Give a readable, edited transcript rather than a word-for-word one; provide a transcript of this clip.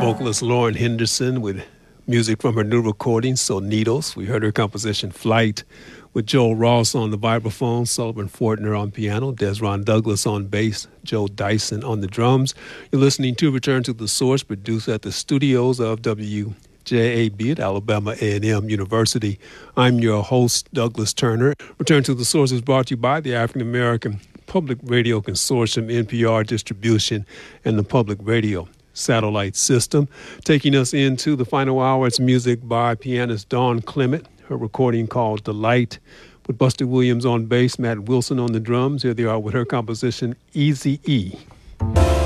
vocalist Lauren Henderson with music from her new recording, Sonidos. We heard her composition Flight with Joel Ross on the vibraphone, Sullivan Fortner on piano, Desron Douglas on bass, Joe Dyson on the drums. You're listening to Return to the Source, produced at the studios of WJAB at Alabama A&M University. I'm your host, Douglas Turner. Return to the Source is brought to you by the African American Public Radio Consortium, NPR Distribution, and the Public Radio Satellite System. Taking us into the final hour, it's music by pianist Dawn Clement, her recording called Delight, with Buster Williams on bass, Matt Wilson on the drums. Here they are with her composition Easy E.